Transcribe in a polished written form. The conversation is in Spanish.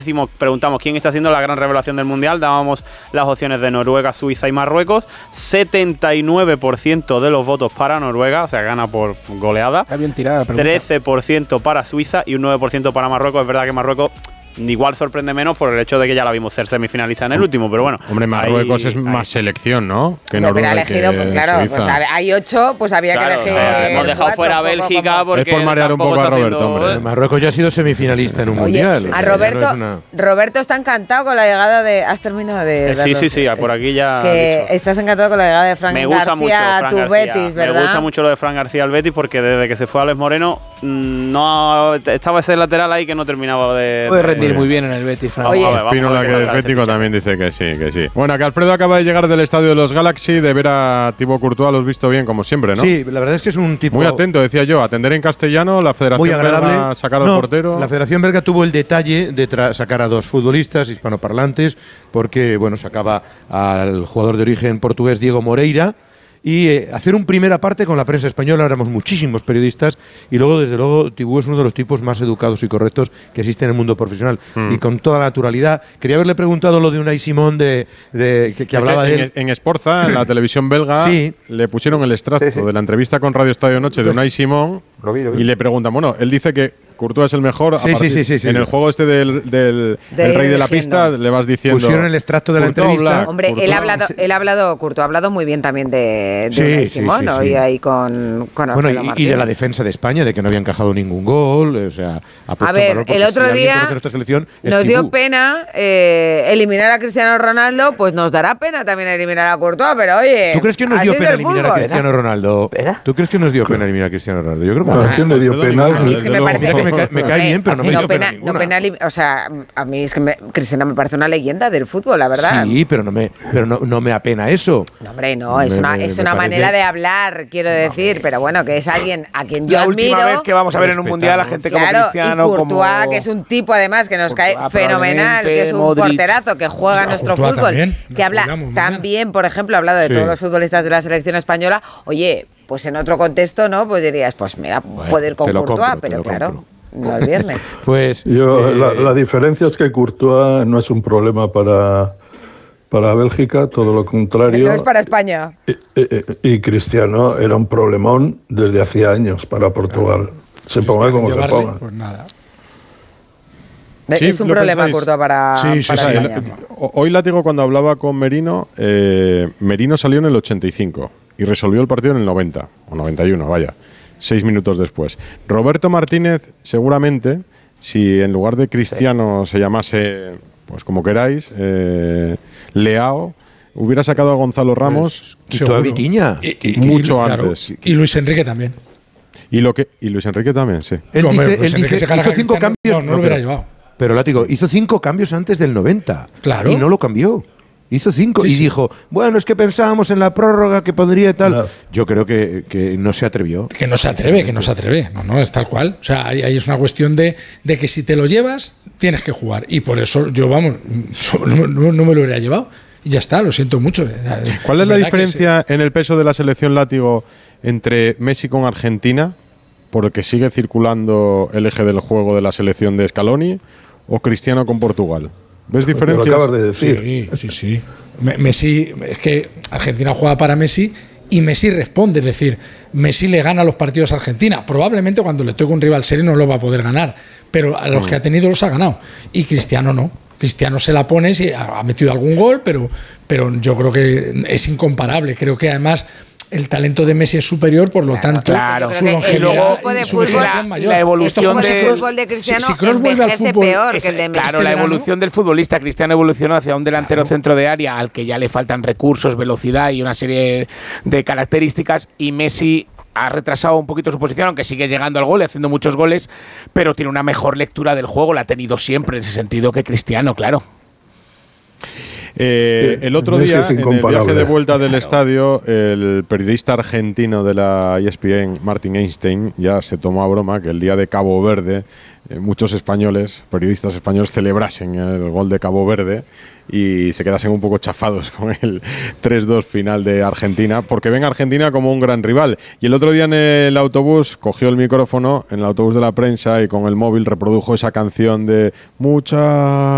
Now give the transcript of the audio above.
Preguntamos quién está haciendo la gran revelación del Mundial, dábamos las opciones de Noruega, Suiza y Marruecos. 79% de los votos para Noruega, o sea, gana por goleada. Está bien tirada la pregunta. 13% para Suiza y un 9% para Marruecos. Es verdad que Marruecos igual sorprende menos por el hecho de que ya la vimos ser semifinalista en el último, pero bueno. Hombre, Marruecos es más selección, ¿no? Que Noruega. Pero ha elegido, pues claro, pues hay 8, pues había que elegir. Hemos dejado fuera a Bélgica porque. Es por marear un poco a Roberto, hombre. Marruecos ya ha sido semifinalista en un mundial. A Roberto está encantado con la llegada de. ¿Has terminado de.? Sí, por aquí ya. Que estás encantado con la llegada de Fran García a tu Betis, ¿verdad? Me gusta mucho lo de Fran García al Betis porque desde que se fue Alex Moreno no estaba ese lateral ahí que no terminaba de. Puede rendir muy bien en el Betis, Fran. Oye, Espínola, que es bético, también dice que sí. Bueno, que Alfredo acaba de llegar del estadio de los Galaxy, de ver a Thibaut Courtois, lo has visto bien, como siempre, ¿no? Sí, la verdad es que es un tipo muy atento, decía yo, atender en castellano, la Federación muy agradable. Belga sacar al portero. La Federación Belga tuvo el detalle de sacar a 2 futbolistas hispanoparlantes, porque, bueno, sacaba al jugador de origen portugués Diego Moreira, y hacer un primera parte con la prensa española. Éramos muchísimos periodistas y luego, desde luego, Thibaut es uno de los tipos más educados y correctos que existe en el mundo profesional y con toda la naturalidad. Quería haberle preguntado lo de Unai Simón que hablaba de él. En Sporza, en la televisión belga, le pusieron el extracto de la entrevista con Radio Estadio Noche de Unai Simón y le preguntan, bueno, él dice que Courtois es el mejor. En el juego este del rey de la pista le vas diciendo. Pusieron el extracto de la entrevista. Hombre, Courtois ha hablado muy bien también de Unai Simón, ¿no? Y ahí con Alfredo Martínez. Y de la defensa de España, de que no había encajado ningún gol. O sea, a ver, el otro día nos dio pena eliminar a Cristiano Ronaldo, pues nos dará pena también eliminar a Courtois, pero oye. ¿Tú crees que nos dio pena eliminar a Cristiano Ronaldo? ¿Tú crees que nos dio pena eliminar a Cristiano Ronaldo? Yo creo que no. ¿Quién le dio pena? A mí es que me parece. Me cae bien, pero no me dio pena ninguna. O sea, a mí es que Cristiano me parece una leyenda del fútbol, la verdad. Sí, pero no me apena eso. No, hombre, no, es una manera de hablar, quiero decir, pero bueno, que es alguien a quien yo admiro. La última vez que vamos a ver en un mundial a gente como Cristiano, y Courtois, que es un tipo además que nos cae fenomenal, que es un porterazo, que juega nuestro fútbol, que habla también, por ejemplo, ha hablado de todos los futbolistas de la selección española. Oye, pues en otro contexto, ¿no? Pues dirías, pues mira, puedo ir con Courtois, pero claro. No el viernes. Pues la diferencia es que Courtois no es un problema para Bélgica, todo lo contrario. No es para España. Y Cristiano era un problemón desde hacía años para Portugal. Se ponga como se ponga. Pues nada. Es un problema Courtois para España. Hoy Látigo, cuando hablaba con Merino, Merino salió en el 85 y resolvió el partido en el 90 o 91, vaya. 6 minutos después. Roberto Martínez, seguramente, si en lugar de Cristiano se llamase, pues como queráis, Leao, hubiera sacado a Gonzalo Ramos y a Vitiña. Mucho antes. Y Luis Enrique también. Y Luis Enrique también, sí. Él dice hizo 5 cambios. No lo hubiera llevado. Pero Látigo, hizo 5 cambios antes del 90. Claro. Y no lo cambió. Hizo 5 y dijo, bueno, es que pensábamos en la prórroga que podría tal. No. Yo creo que no se atrevió. Que no se atreve. No, es tal cual. O sea, ahí es una cuestión de que si te lo llevas, tienes que jugar. Y por eso yo, vamos, no me lo hubiera llevado. Y ya está, lo siento mucho. ¿Cuál es la diferencia en el peso de la selección Látigo entre Messi con Argentina, por el que sigue circulando el eje del juego de la selección de Scaloni, o Cristiano con Portugal? ¿Ves diferencias? Lo acabas de decir. Sí. Messi, es que Argentina juega para Messi y Messi responde. Es decir, Messi le gana los partidos a Argentina. Probablemente cuando le toque un rival serio no lo va a poder ganar, pero a los que ha tenido los ha ganado. Y Cristiano no. Cristiano se la pone, sí, ha metido algún gol, pero yo creo que es incomparable. Creo que además el talento de Messi es superior, por lo tanto, su longevidad y su vejez mayor. La evolución del fútbol de Cristiano si Kroos vuelve al fútbol, peor que el de Messi. Claro, la evolución del futbolista. Cristiano evolucionó hacia un delantero centro de área al que ya le faltan recursos, velocidad y una serie de características, y Messi ha retrasado un poquito su posición, aunque sigue llegando al gol y haciendo muchos goles, pero tiene una mejor lectura del juego, la ha tenido siempre en ese sentido que Cristiano, claro. El otro día, en el viaje de vuelta del estadio, el periodista argentino de la ESPN, Martin Einstein, ya se tomó a broma que el día de Cabo Verde muchos españoles, periodistas españoles, celebrasen el gol de Cabo Verde y se quedasen un poco chafados con el 3-2 final de Argentina, porque ven a Argentina como un gran rival. Y el otro día en el autobús cogió el micrófono, en el autobús de la prensa, y con el móvil reprodujo esa canción de mucha